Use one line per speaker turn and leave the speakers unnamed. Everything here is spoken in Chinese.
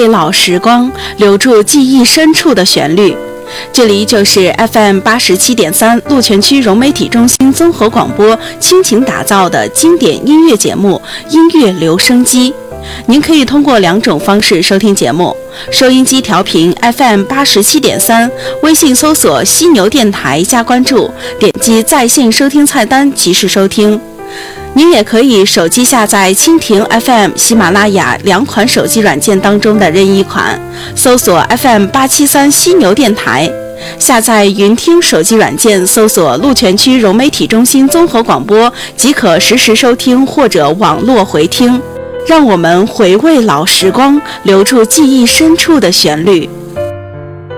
味老时光，留住记忆深处的旋律。这里就是 FM87.3 鹿泉区融媒体中心综合广播倾情打造的经典音乐节目音乐留声机。您可以通过2种方式收听节目：收音机调频 FM87.3， 微信搜索犀牛电台加关注，点击在线收听菜单及时收听。您也可以手机下载蜻蜓 FM、喜马拉雅2款手机软件当中的任意款，搜索 FM873 犀牛电台，下载云听手机软件，搜索鹿泉区融媒体中心综合广播，即可实时收听或者网络回听。让我们回味老时光，留住记忆深处的旋律。